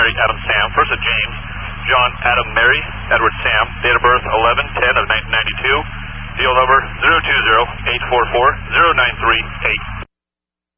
Mary, Adam, Sam. First of James, John, Adam, Mary, Edward, Sam. Date of birth 11/10 of 1992. Field number 020-844-0938.